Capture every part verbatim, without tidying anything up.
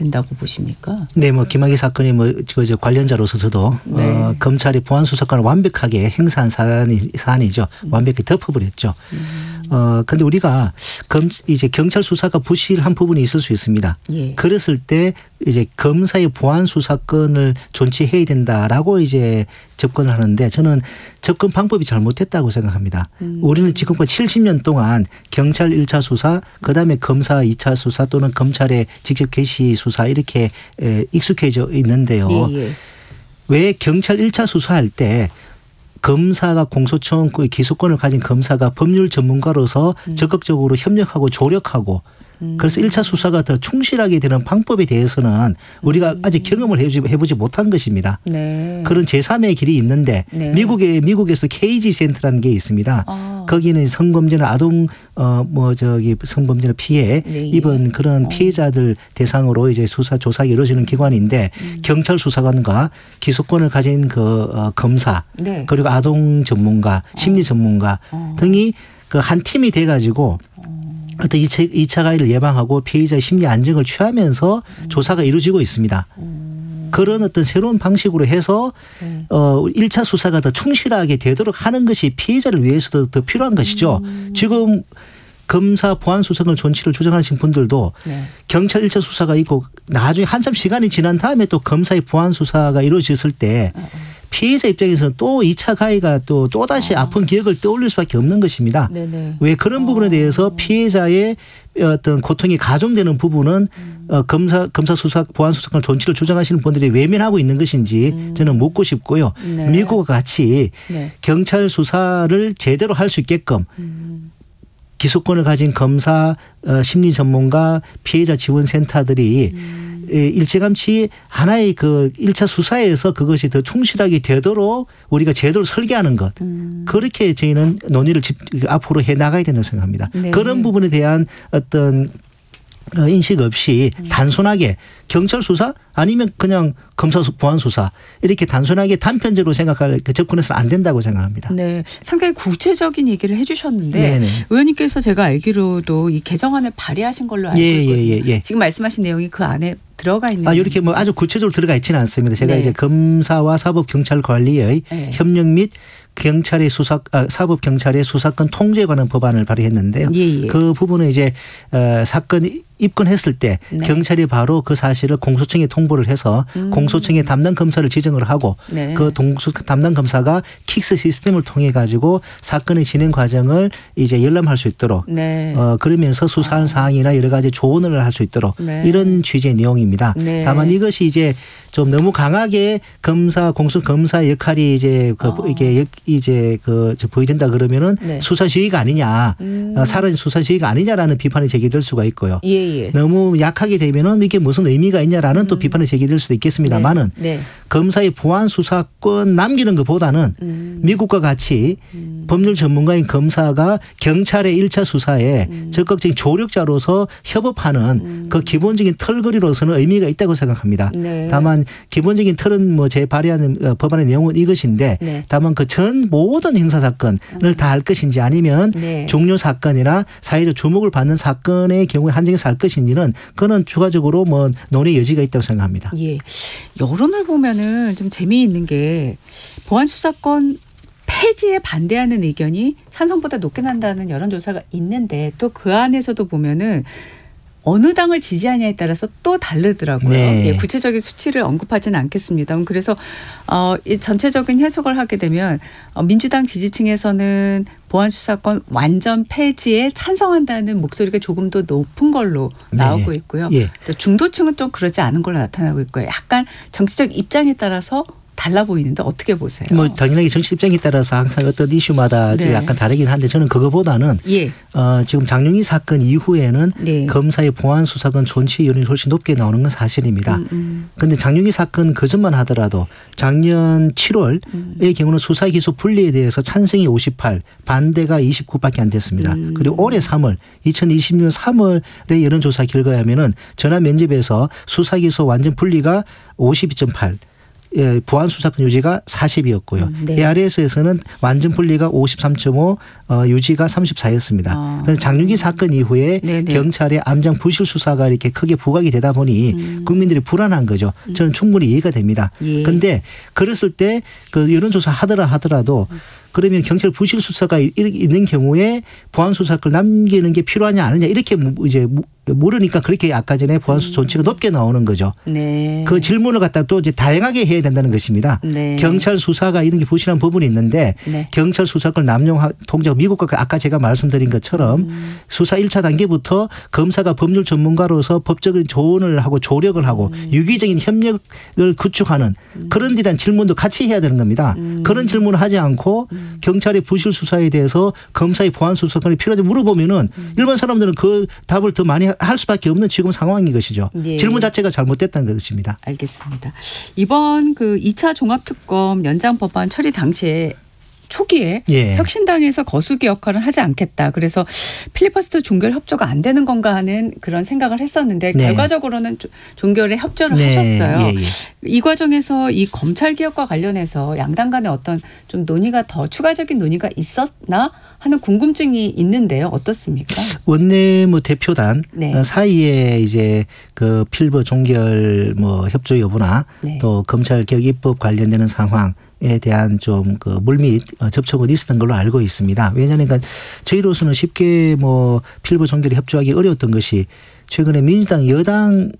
된다고 보십니까? 네, 뭐 김학의 사건이 뭐 저 관련자로서 저도 네. 어, 검찰이 보안 수사권을 완벽하게 행사한 사안이, 사안이죠. 음. 완벽히 덮어버렸죠. 음. 어, 근데 우리가 검 이제 경찰 수사가 부실한 부분이 있을 수 있습니다. 예. 그랬을 때 이제 검사의 보안 수사권을 존치해야 된다라고 이제 접근을 하는데 저는 접근 방법이 잘못됐다고 생각합니다. 음. 우리는 지금까지 칠십 년 동안 경찰 일 차 수사, 그다음에 검사 이 차 수사 또는 검찰의 직접 개시 수사 이렇게 익숙해져 있는데요. 예, 예. 왜 경찰 일 차 수사할 때 검사가 공소청 기소권을 가진 검사가 법률 전문가로서 음. 적극적으로 협력하고 조력하고 음. 그래서 일 차 수사가 더 충실하게 되는 방법에 대해서는 우리가 음. 아직 경험을 해보지 못한 것입니다. 네. 그런 제삼의 길이 있는데 네. 미국에 미국에서 케이지 센터라는 게 있습니다. 아. 거기는 성범죄나 아동 어 뭐 저기 성범죄나 피해 네. 입은 그런 피해자들 대상으로 이제 수사 조사가 이루어지는 기관인데 음. 경찰 수사관과 기소권을 가진 그 어 검사 네. 그리고 아동 전문가, 심리 전문가 어. 등이 그 한 팀이 돼 가지고 어떤 이 차 가해를 예방하고 피해자의 심리 안정을 취하면서 음. 조사가 이루어지고 있습니다. 음. 그런 어떤 새로운 방식으로 해서 네. 어, 일 차 수사가 더 충실하게 되도록 하는 것이 피해자를 위해서도 더 필요한 것이죠. 음. 지금 검사 보안 수사권 존치를 주장하시는 분들도 네. 경찰 일 차 수사가 있고 나중에 한참 시간이 지난 다음에 또 검사의 보안 수사가 이루어졌을 때 어. 피해자 입장에서는 또 이 차 가해가 또 또다시 아. 아픈 기억을 떠올릴 수밖에 없는 것입니다. 네네. 왜 그런 부분에 대해서 피해자의 어떤 고통이 가중되는 부분은 음. 어, 검사, 검사 수사, 보안 수사권 존치를 주장하시는 분들이 외면하고 있는 것인지 음. 저는 묻고 싶고요. 네. 미국과 같이 네. 경찰 수사를 제대로 할 수 있게끔 음. 기소권을 가진 검사, 어, 심리 전문가, 피해자 지원 센터들이 음. 일찌감치 하나의 그 일 차 수사에서 그것이 더 충실하게 되도록 우리가 제대로 설계하는 것. 음. 그렇게 저희는 논의를 집, 앞으로 해 나가야 된다고 생각합니다. 네. 그런 부분에 대한 어떤 인식 없이 음. 단순하게 경찰 수사 아니면 그냥 검사 보안 수사 이렇게 단순하게 단편적으로 생각할 접근해서는 안 된다고 생각합니다. 네, 상당히 구체적인 얘기를 해 주셨는데 네네. 의원님께서 제가 알기로도 이 개정안을 발의하신 걸로 알고 예, 있거든요. 예, 예, 예. 지금 말씀하신 내용이 그 안에 들어가 있는. 아, 이렇게 뭐 아주 구체적으로 들어가 있지는 않습니다. 제가 네. 이제 검사와 사법경찰관리의 네. 협력 및 경찰의 수사, 아, 사법 경찰의 수사권 통제에 관한 법안을 발의했는데요. 예, 예. 그 부분은 이제 어, 사건이 입건했을 때 네. 경찰이 바로 그 사실을 공소청에 통보를 해서 음. 공소청에 담당 검사를 지정을 하고 네. 그 동소, 담당 검사가 킥스 시스템을 통해 가지고 사건의 진행 과정을 이제 열람할 수 있도록 네. 어, 그러면서 수사한 어. 사항이나 여러 가지 조언을 할 수 있도록 네. 이런 취지의 내용입니다. 네. 다만 이것이 이제 좀 너무 강하게 검사 공소 검사의 역할이 이제 그 어. 이게 이제 그 보이된다 그러면은 네. 수사 지휘가 아니냐, 음. 사라진 수사 지휘가 아니냐라는 비판이 제기될 수가 있고요. 예, 예. 너무 약하게 되면은 이게 무슨 의미가 있냐라는 음. 또 비판이 제기될 수도 있겠습니다만은 네. 네. 검사의 보안 수사권 남기는 것보다는 음. 미국과 같이 음. 법률 전문가인 검사가 경찰의 일 차 수사에 음. 적극적인 조력자로서 협업하는 음. 그 기본적인 털거리로서는 의미가 있다고 생각합니다. 네. 다만 기본적인 틀은 뭐 제 발의하는 법안의 내용은 이것인데 네. 다만 그 전 모든 형사 사건을 음. 다 할 것인지 아니면 네. 중요 사건이나 사회적 주목을 받는 사건의 경우에 한정해서 할 것인지는 그거는 추가적으로 뭐 논의 여지가 있다고 생각합니다. 예. 여론을 보면은 좀 재미있는 게 보안 수사권 폐지에 반대하는 의견이 찬성보다 높게 난다는 여론조사가 있는데 또 그 안에서도 보면은 어느 당을 지지하냐에 따라서 또 다르더라고요. 네. 예, 구체적인 수치를 언급하지는 않겠습니다. 그래서 어, 이 전체적인 해석을 하게 되면 어, 민주당 지지층에서는 보안수사권 완전 폐지에 찬성한다는 목소리가 조금 더 높은 걸로 나오고 있고요. 네. 예. 또 중도층은 좀 그러지 않은 걸로 나타나고 있고요. 약간 정치적 입장에 따라서 달라 보이는데 어떻게 보세요? 뭐 당연하게 정치 입장에 따라서 항상 어떤 이슈마다 네. 약간 다르긴 한데 저는 그거보다는 예. 어, 지금 장윤희 사건 이후에는 네. 검사의 보안 수사권 존치 여론이 훨씬 높게 나오는 건 사실입니다. 그런데 음, 음. 장윤희 사건 그전만 하더라도 작년 칠월의 음. 경우는 수사 기소 분리에 대해서 찬성이 오십팔, 반대가 이십구밖에 안 됐습니다. 음. 그리고 올해 삼월, 이천이십 년 삼월의 여론조사 결과에 하면은 전화 면접에서 수사 기소 완전 분리가 오십이 점 팔. 예, 보안 수사권 유지가 사십이었고요. 음, 네. 에이아르에스에서는 완전 분리가 오십삼 점 오, 어, 유지가 삼십사였습니다. 아. 그래서 장윤기 사건 이후에 네네. 경찰의 암장 부실 수사가 이렇게 크게 부각이 되다 보니 음. 국민들이 불안한 거죠. 저는 충분히 이해가 됩니다. 그런데 예. 그랬을 때 그 여론조사 하더라 하더라도 그러면 경찰 부실 수사가 있는 경우에 보안 수사권을 남기는 게 필요하냐 아니냐 이렇게 이제 모르니까 그렇게 아까 전에 보안 수사 존치가 높게 나오는 거죠. 네. 그 질문을 갖다 또 이제 다양하게 해야 된다는 것입니다. 네. 경찰 수사가 이런 게 부실한 부분이 있는데 네. 경찰 수사권 남용 통제가 미국과 아까 제가 말씀드린 것처럼 음. 수사 일 차 단계부터 검사가 법률 전문가로서 법적인 조언을 하고 조력을 하고 음. 유기적인 협력을 구축하는 음. 그런 데 대한 질문도 같이 해야 되는 겁니다. 음. 그런 질문을 하지 않고 음. 경찰의 부실 수사에 대해서 검사의 보안 수사권이 필요하지 물어보면은 음. 일반 사람들은 그 답을 더 많이 할 수밖에 없는 지금 상황인 것이죠. 예. 질문 자체가 잘못됐다는 것입니다. 알겠습니다. 이번 그 이 차 종합특검 연장 법안 처리 당시에 초기에 예. 혁신당에서 거수기 역할은 하지 않겠다. 그래서 필리버스터 종결 협조가 안 되는 건가 하는 그런 생각을 했었는데 네. 결과적으로는 종결에 협조를 네. 하셨어요. 예, 예. 이 과정에서 이 검찰 개혁과 관련해서 양당 간에 어떤 좀 논의가 더 추가적인 논의가 있었나 하는 궁금증이 있는데요. 어떻습니까? 원내 뭐 대표단 네. 사이에 이제 그 필버 종결 뭐 협조 여부나 네. 또 검찰 개혁 입법 관련되는 상황에 대한 좀 그 물밑 접촉은 있었던 걸로 알고 있습니다. 왜냐하면 그러니까 저희로서는 쉽게 뭐 필버 종결에 협조하기 어려웠던 것이 최근에 민주당 여당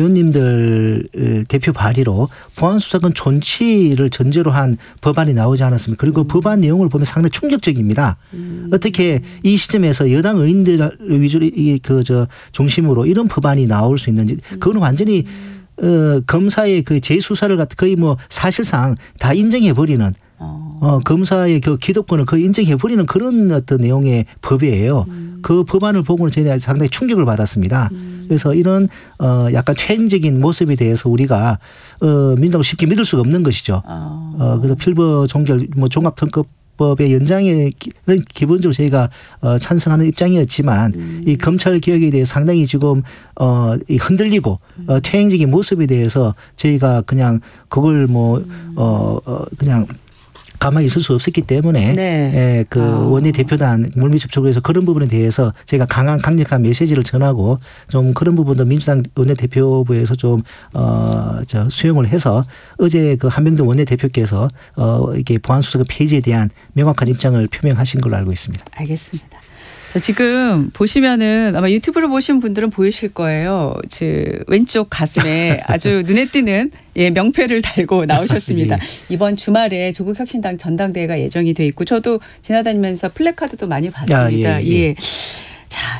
의원님들 대표 발의로 보안수사권 존치를 전제로 한 법안이 나오지 않았습니까? 그리고 음. 법안 내용을 보면 상당히 충격적입니다. 음. 어떻게 이 시점에서 여당 의원들 위주로 그 저 중심으로 이런 법안이 나올 수 있는지 그거는 완전히 어, 검사의 그 재수사를 갖다 거의 뭐 사실상 다 인정해 버리는 어. 어, 검사의 그 기독권을 거의 인정해 버리는 그런 어떤 내용의 법이에요. 음. 그 법안을 보고는 저희는 상당히 충격을 받았습니다. 음. 그래서 이런 어, 약간 퇴행적인 모습에 대해서 우리가 어, 민주당을 쉽게 믿을 수가 없는 것이죠. 어. 어, 그래서 필버 종결 뭐 종합특검 법의 연장에 기본적으로 저희가 찬성하는 입장이었지만 음. 이 검찰 개혁에 대해 상당히 지금 어 흔들리고 음. 어 퇴행적인 모습에 대해서 저희가 그냥 그걸 뭐 어 어 그냥 가만히 있을 수 없었기 때문에 네. 예, 그 아. 원내 대표단 물밑 접촉을 해서 그런 부분에 대해서 제가 강한 강력한 메시지를 전하고 좀 그런 부분도 민주당 원내 대표부에서 좀 어, 저 수용을 해서 어제 그 한명동 원내 대표께서 어, 이게 보안 수사권 폐지에 대한 명확한 입장을 표명하신 걸로 알고 있습니다. 알겠습니다. 자, 지금 보시면은 아마 유튜브로 보신 분들은 보이실 거예요. 그 왼쪽 가슴에 아주 눈에 띄는 예, 명패를 달고 나오셨습니다. 예. 이번 주말에 조국혁신당 전당대회가 예정이 돼 있고 저도 지나다니면서 플래카드도 많이 봤습니다. 아, 예, 예. 예. 자,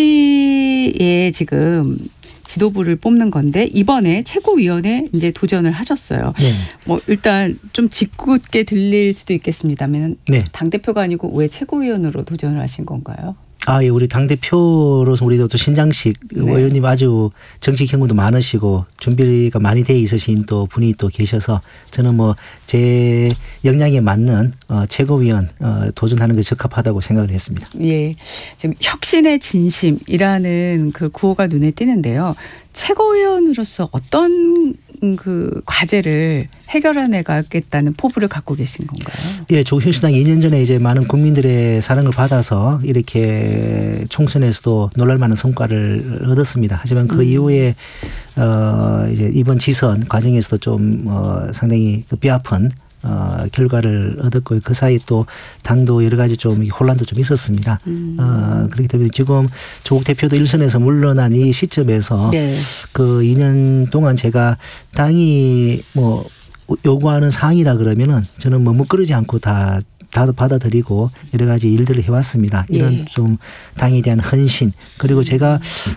차기에 지금 지도부를 뽑는 건데 이번에 최고위원회 이제 도전을 하셨어요. 네. 뭐 일단 좀 짓궂게 들릴 수도 있겠습니다만 네. 당 대표가 아니고 왜 최고위원으로 도전을 하신 건가요? 아, 예, 우리 당대표로서 우리도 또 신장식 네. 의원님 아주 정치 경험도 많으시고 준비가 많이 돼 있으신 또 분이 또 계셔서 저는 뭐 제 역량에 맞는 어, 최고위원 어, 도전하는 게 적합하다고 생각을 했습니다. 예. 지금 혁신의 진심이라는 그 구호가 눈에 띄는데요. 최고위원으로서 어떤 그 과제를 해결해 가겠다는 포부를 갖고 계신 건가요? 예, 조국혁신당이 이 년 전에 이제 많은 국민들의 사랑을 받아서 이렇게 총선에서도 놀랄만한 성과를 얻었습니다. 하지만 그 음. 이후에 어 이제 이번 지선 과정에서도 좀 어 상당히 그 뼈아픈 어, 결과를 얻었고 그 사이 또 당도 여러 가지 좀 혼란도 좀 있었습니다. 음. 어, 그렇기 때문에 지금 조국 대표도 일선에서 물러난 이 시점에서 네. 그 이 년 동안 제가 당이 뭐 요구하는 사항이라 그러면은 저는 머뭇거리지 않고 다 다 받아들이고 여러 가지 일들을 해왔습니다. 이런 예. 좀 당에 대한 헌신 그리고 제가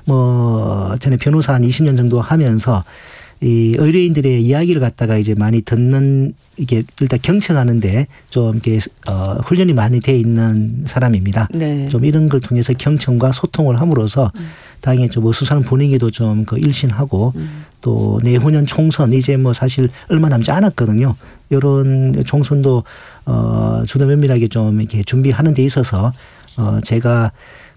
뭐 전에 변호사 한 이십 년 정도 하면서 이 의뢰인들의 이야기를 갖다가 이제 많이 듣는 이게 일단 경청하는데 좀 이렇게 어 훈련이 많이 돼 있는 사람입니다. 네. 좀 이런 걸 통해서 경청과 소통을 함으로써 음. 당의 좀 어수선한 분위기도 좀 그 일신하고 음. 또 내후년 총선 이제 뭐 사실 얼마 남지 않았거든요. 이런 총선도 어 주도 면밀하게 좀 이렇게 준비하는 데 있어서 어 제가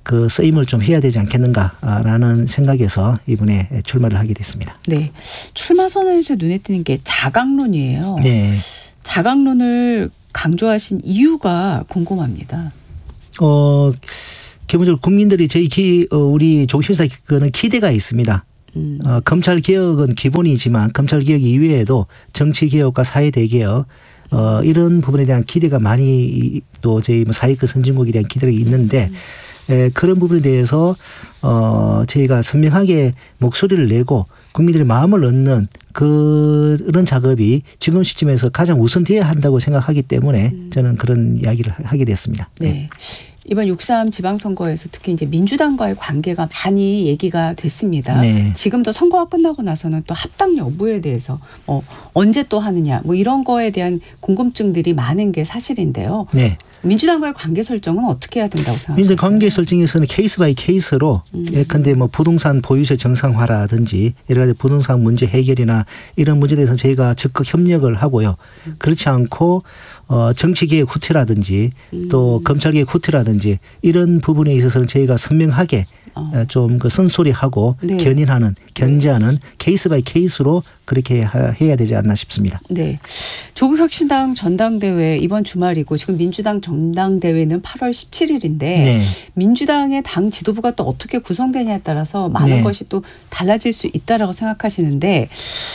그 쓰임을 좀 해야 되지 않겠는가라는 생각에서 이번에 출마를 하게 됐습니다. 네. 출마 선언에서 눈에 띄는 게 자강론이에요. 네. 자강론을 강조하신 이유가 궁금합니다. 어, 기본적으로 국민들이 저희 기, 어, 우리 조국혁신당은 기대가 있습니다. 음. 어, 검찰 개혁은 기본이지만 검찰 개혁 이외에도 정치 개혁과 사회 대개혁 어, 이런 부분에 대한 기대가 많이 또 저희 뭐 사회적 선진국에 대한 기대가 있는데 음. 에, 그런 부분에 대해서 어, 저희가 선명하게 목소리를 내고 국민들의 마음을 얻는 그런 작업이 지금 시점에서 가장 우선되어야 한다고 생각하기 때문에 음. 저는 그런 이야기를 하게 됐습니다. 네. 네. 이번 육삼 지방선거에서 특히 이제 민주당과의 관계가 많이 얘기가 됐습니다. 네. 지금도 선거가 끝나고 나서는 또 합당 여부에 대해서 뭐 언제 또 하느냐 뭐 이런 거에 대한 궁금증들이 많은 게 사실인데요. 네. 민주당과의 관계 설정은 어떻게 해야 된다고 생각하세요? 민주당 관계 설정에서는 케이스 바이 케이스로 음. 예컨대 뭐 부동산 보유세 정상화라든지 여러 가지 부동산 문제 해결이나 이런 문제에 대해서 저희가 적극 협력을 하고요. 음. 그렇지 않고 어 정치개혁 후퇴라든지 음. 또 검찰개혁 후퇴라든지 이런 부분에 있어서는 저희가 선명하게 어. 좀 그 쓴소리하고 네. 견인하는 견제하는 네. 케이스 바이 케이스로 그렇게 해야 되지 않나 싶습니다. 네. 조국혁신당 전당대회 이번 주말이고 지금 민주당 전당대회는 팔월 십칠일인데 네. 민주당의 당 지도부가 또 어떻게 구성되냐에 따라서 많은 네. 것이 또 달라질 수 있다라고 생각하시는데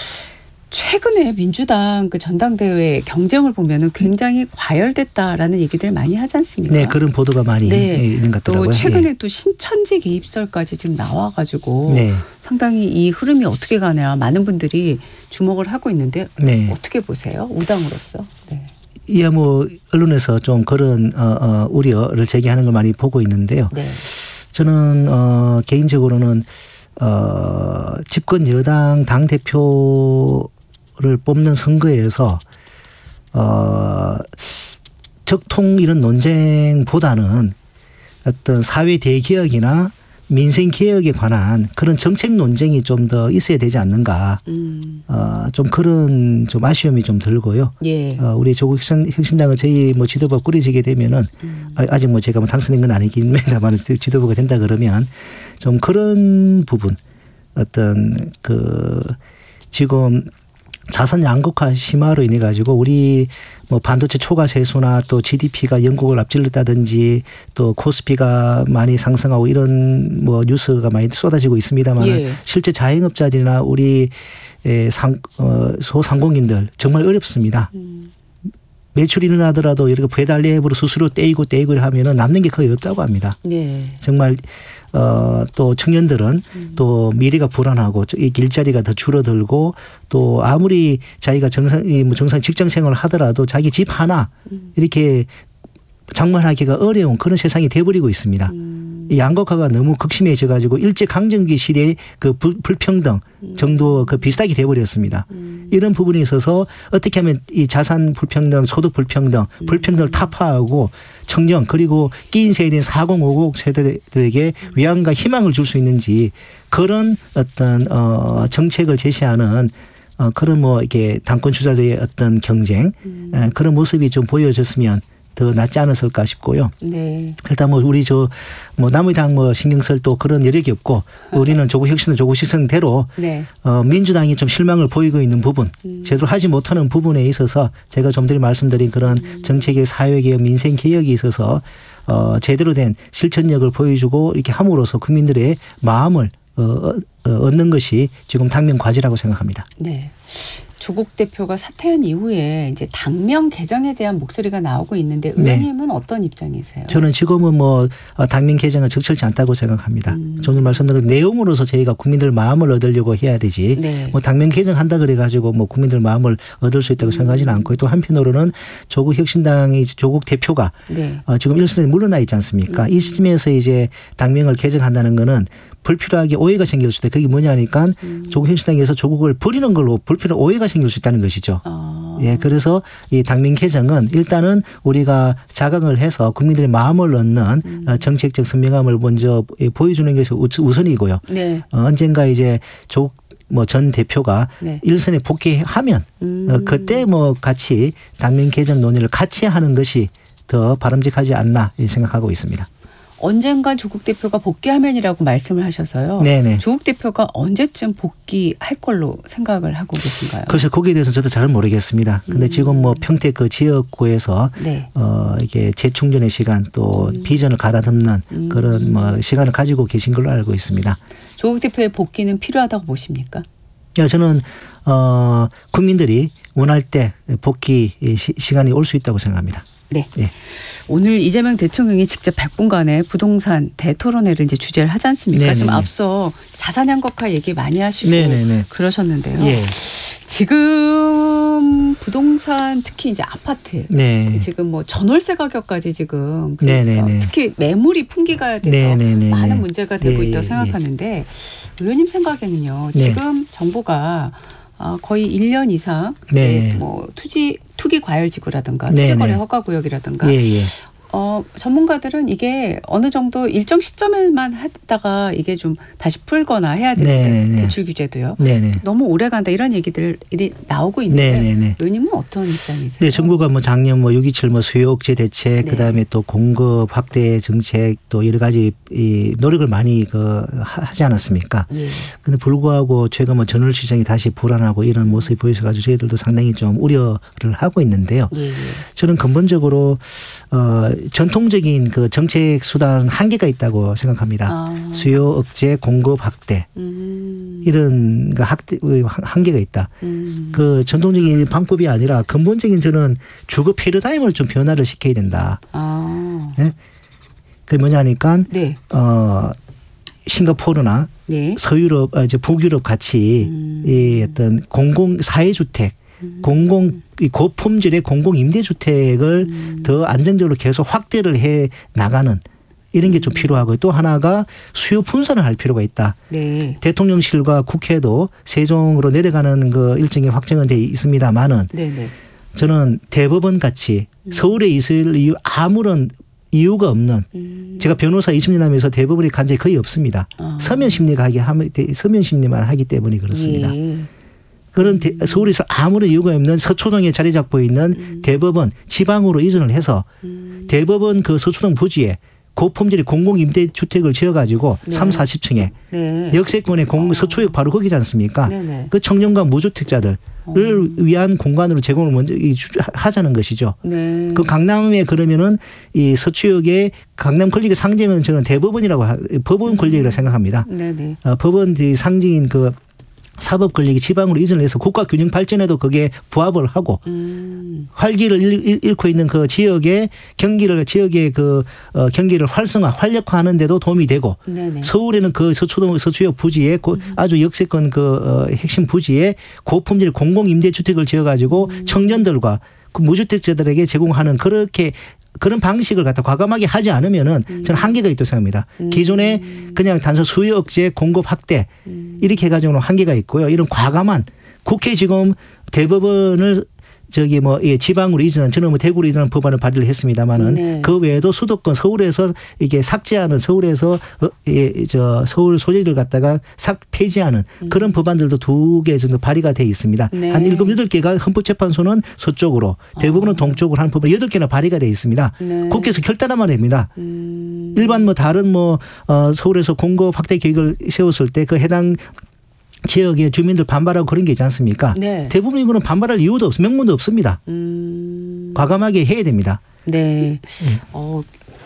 최근에 민주당 그 전당대회 경쟁을 보면은 굉장히 과열됐다라는 얘기들 많이 하지 않습니까? 네, 그런 보도가 많이 네. 있는 것 같더라고요. 또 최근에 예. 또 신천지 개입설까지 지금 나와가지고 네. 상당히 이 흐름이 어떻게 가냐 많은 분들이 주목을 하고 있는데 네. 어떻게 보세요? 오당으로서. 네. 예, 뭐 언론에서 좀 그런 어, 어, 우려를 제기하는 걸 많이 보고 있는데요. 네. 저는 어, 개인적으로는 어, 집권 여당 당 대표 를 뽑는 선거에서 어 적통 이런 논쟁보다는 어떤 사회 대개혁이나 민생 개혁에 관한 그런 정책 논쟁이 좀 더 있어야 되지 않는가. 음. 어, 좀 그런 좀 아쉬움이 좀 들고요. 예. 어, 우리 조국혁신당은 저희 뭐 지도부가 꾸려지게 되면은 음. 아직 뭐 제가 뭐 당선된 건 아니긴 합니다만 지도부가 된다 그러면 좀 그런 부분 어떤 그 지금 자산 양극화 심화로 인해 가지고 우리 뭐 반도체 초과 세수나 또 지디피가 영국을 앞질렀다든지 또 코스피가 많이 상승하고 이런 뭐 뉴스가 많이 쏟아지고 있습니다만 예. 실제 자영업자들이나 우리 상, 어, 소상공인들 정말 어렵습니다. 음. 매출이 일어나더라도 이렇게 배달 앱으로 수수료 떼이고 떼이고 하면은 남는 게 거의 없다고 합니다. 네. 정말 어, 또 청년들은 음. 또 미래가 불안하고 이 일자리가 더 줄어들고 또 아무리 자기가 정상 뭐 정상 직장 생활을 하더라도 자기 집 하나 음. 이렇게 장만하기가 어려운 그런 세상이 돼버리고 있습니다. 음. 이 양극화가 너무 극심해져 가지고 일제 강점기 시대의 그 불평등 정도 그 비슷하게 돼버렸습니다. 음. 이런 부분에 있어서 어떻게 하면 이 자산 불평등, 소득 불평등, 음. 불평등을 타파하고 청년 그리고 끼인 세대인 사공오공 세대들에게 위안과 희망을 줄 수 있는지 그런 어떤 어 정책을 제시하는 어 그런 뭐 이렇게 당권 주자들의 어떤 경쟁 음. 그런 모습이 좀 보여졌으면 더 낫지 않았을까 싶고요. 네. 일단 뭐 우리 저 뭐 남의 당 뭐 신경 쓸 또 그런 여력이 없고 우리는 조국혁신은 조국혁신대로 네. 어 민주당이 좀 실망을 보이고 있는 부분 음. 제대로 하지 못하는 부분에 있어서 제가 좀 전에 말씀드린 그런 음. 정책의 사회개혁 민생개혁이 있어서 어 제대로 된 실천력을 보여주고 이렇게 함으로써 국민들의 마음을 어, 어, 얻는 것이 지금 당면 과제라고 생각합니다. 네. 조국 대표가 사퇴한 이후에 이제 당명 개정에 대한 목소리가 나오고 있는데 의원님은 네. 어떤 입장이세요? 저는 지금은 뭐 당명 개정은 적절치 않다고 생각합니다. 음. 좀 전에 말씀드린 내용으로서 저희가 국민들 마음을 얻으려고 해야 되지. 네. 뭐 당명 개정한다 그래가지고 뭐 국민들 마음을 얻을 수 있다고 음. 생각하지는 않고 또 한편으로는 조국 혁신당의 조국 대표가 네. 지금 일선에 물러나 있지 않습니까? 음. 이 시점에서 이제 당명을 개정한다는 거는 불필요하게 오해가 생길 수도 있다. 그게 뭐냐니까 음. 조국 혁신당에서 조국을 버리는 걸로 불필요한 오해가 생길 수 있다는 것이죠. 아. 예, 그래서 이 당명 개정은 일단은 우리가 자강을 해서 국민들의 마음을 얻는 음. 정책적 선명함을 먼저 보여주는 것이 우선이고요. 네. 어, 언젠가 이제 조국 뭐 전 대표가 네. 일선에 복귀하면 음. 어, 그때 뭐 같이 당명 개정 논의를 같이 하는 것이 더 바람직하지 않나 생각하고 있습니다. 언젠간 조국 대표가 복귀하면이라고 말씀을 하셔서요. 네네. 조국 대표가 언제쯤 복귀할 걸로 생각을 하고 계신가요? 그래서 거기에 대해서 저도 잘 모르겠습니다. 근데 음. 지금 뭐 평택 그 지역구에서 네. 어 이게 재충전의 시간 또 음. 비전을 가다듬는 음. 그런 뭐 시간을 가지고 계신 걸로 알고 있습니다. 조국 대표의 복귀는 필요하다고 보십니까? 야, 저는 어 국민들이 원할 때 복귀 시, 시간이 올 수 있다고 생각합니다. 네. 예. 오늘 이재명 대통령이 직접 백 분간의 부동산 대토론회를 이제 주제를 하지 않습니까? 네네네. 좀 앞서 자산양극화 얘기 많이 하시고 네네네. 그러셨는데요. 예. 지금 부동산 특히 이제 아파트 네. 지금 뭐 전월세 가격까지 지금 그러니까 네네네. 특히 매물이 풍기가 돼서 네네네. 많은 문제가 되고 예, 있다고 예, 생각하는데 의원님 생각에는요. 네. 지금 정부가 어, 거의 일 년 이상 네. 이제 뭐 투지 투기 과열 지구라든가 네네. 투기거래 허가 구역이라든가 예, 예. 어, 전문가들은 이게 어느 정도 일정 시점에만 하다가 이게 좀 다시 풀거나 해야 되는데 네네네. 대출 규제도요. 네네. 너무 오래 간다 이런 얘기들이 나오고 있는데 네네네. 의원님은 어떤 입장이세요? 네, 정부가 뭐 작년 뭐 육이칠 뭐 수요 억제 대책, 네. 그다음에 또 공급 확대 정책 또 여러 가지 이 노력을 많이 그 하- 하지 않았습니까? 예. 근데 불구하고 최근 뭐 전월 시장이 다시 불안하고 이런 모습이 보여서 가지고 저희들도 상당히 좀 우려를 하고 있는데요. 예, 예. 저는 근본적으로 어 전통적인 그 정책 수단은 한계가 있다고 생각합니다. 아. 수요 억제, 공급 확대 음. 이런 그 확대 한계가 있다. 음. 그 전통적인 방법이 아니라 근본적인 저는 주거 패러다임을 좀 변화를 시켜야 된다. 아. 네? 그게 뭐냐니까 네. 어 싱가포르나 네. 서유럽, 아, 이제 북유럽 같이 음. 이 어떤 공공 사회주택, 공공 이 고품질의 공공 임대주택을 음. 더 안정적으로 계속 확대를 해 나가는 이런 게 좀 필요하고 또 하나가 수요 분산을 할 필요가 있다. 네. 대통령실과 국회도 세종으로 내려가는 그 일정이 확정은 돼 있습니다만은 네, 네. 저는 대법원 같이 음. 서울에 있을 이유 아무런 이유가 없는 음. 제가 변호사 이십 년 하면서 대법원에 간 적이 거의 없습니다. 아. 서면 심리가 하기 하면 서면 심리만 하기 때문에 그렇습니다. 예. 그런 대, 서울에서 아무런 이유가 없는 서초동에 자리 잡고 있는 음. 대법원 지방으로 이전을 해서 음. 대법원 그 서초동 부지에 고품질의 공공 임대주택을 지어가지고 네. 삼, 사십 층에 네. 역세권의 공, 서초역 바로 거기지 않습니까? 네네. 그 청년과 무주택자들을 어. 위한 공간으로 제공을 먼저 이 주- 하자는 것이죠. 네. 그 강남에 그러면은 이 서초역의 강남 권력의 상징은 저는 대법원이라고 하, 법원 권력이라고 생각합니다. 네네. 어, 법원 이 상징인 그 사법 권력이 지방으로 이전을 해서 국가 균형 발전에도 그게 부합을 하고 음. 활기를 잃- 잃고 있는 그 지역의 경기를 지역의 그 어, 경기를 활성화 활력화하는 데도 도움이 되고 네네. 서울에는 그 서초동 서초역 부지에 고, 아주 역세권 그 어, 핵심 부지에 고품질 공공 임대주택을 지어가지고 음. 청년들과 그 무주택자들에게 제공하는 그렇게 그런 방식을 갖다 과감하게 하지 않으면은 저는 한계가 있다고 생각합니다. 음. 기존에 그냥 단순 수요 억제, 공급 확대 음. 이렇게 해가지고는 한계가 있고요. 이런 과감한 국회 지금 대법원을 저기 뭐 예, 지방으로 이전한 저는 뭐 대구로 이전한 법안을 발의를 했습니다마는 네. 그 외에도 수도권 서울에서 이게 삭제하는 서울에서 어, 예, 저 서울 소재를 갖다가 삭 폐지하는 그런 법안들도 두 개 정도 발의가 돼 있습니다. 네. 한 일곱 여덟 개가 헌법재판소는 서쪽으로 대법원은 동쪽으로 하는 법안 여덟 개나 발의가 돼 있습니다. 네. 국회에서 결단하면 됩니다. 음. 일반 뭐 다른 뭐 어, 서울에서 공급 확대 계획을 세웠을 때 그 해당 지역의 주민들 반발하고 그런 게 있지 않습니까? 네. 대부분 이거는 반발할 이유도 없어 명분도 없습니다. 음. 과감하게 해야 됩니다. 네. 어,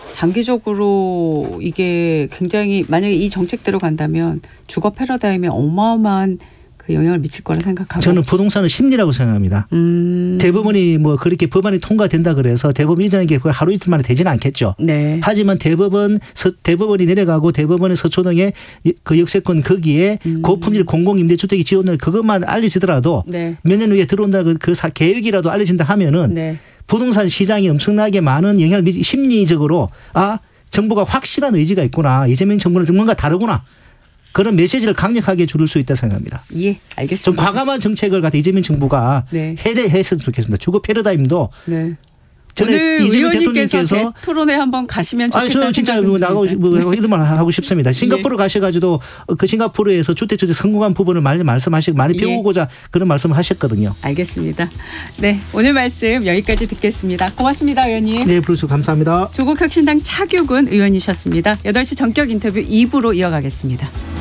장기적으로 이게 굉장히 만약에 이 정책대로 간다면 주거 패러다임에 어마어마한 그 영향을 미칠 거라 생각하고. 저는 부동산은 심리라고 생각합니다. 음. 대법원이 뭐 그렇게 법안이 통과된다 그래서 대법원 이전하는 게 하루 이틀 만에 되지는 않겠죠. 네. 하지만 대법원 서, 대법원이 내려가고 대법원의 서초동에 그 역세권 거기에 음. 고품질 공공임대주택이 지원을 그것만 알려지더라도 네. 몇 년 후에 들어온다 그, 그 사, 계획이라도 알려진다 하면은 네. 부동산 시장이 엄청나게 많은 영향을 미치 심리적으로 아 정부가 확실한 의지가 있구나. 이재명 정부는 뭔가 다르구나. 그런 메시지를 강력하게 줄일 수 있다 생각합니다. 예, 알겠습니다. 좀 과감한 정책을 갖다 이재명 정부가 네. 해대했으면 좋겠습니다. 주거 패러다임도 네. 전에 오늘 이재명 의원님께서 대통령께서 토론회 한번 가시면 아, 좋겠다는 저 진짜 생각이 뭐 나가고 듭니다. 뭐 이런 말 하고 싶습니다. 싱가포르 예. 가셔가지고 그 싱가포르에서 주택투자 성공한 부분을 많이 말씀하시고 많이 예. 배우고자 그런 말씀을 하셨거든요. 알겠습니다. 네, 오늘 말씀 여기까지 듣겠습니다. 고맙습니다, 의원님. 네, 브루스 감사합니다. 조국혁신당 차규근 의원이셨습니다. 여덟 시 전격 인터뷰 이 부로 이어가겠습니다.